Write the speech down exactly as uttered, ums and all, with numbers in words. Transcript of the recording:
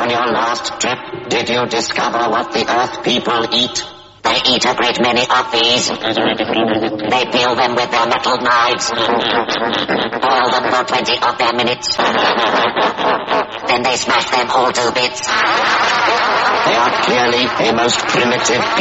On your last trip, did you discover what the Earth people eat? They eat a great many of these. They peel them with their metal knives. Boil them for twenty of their minutes. Then they smash them all to bits. They are clearly a most primitive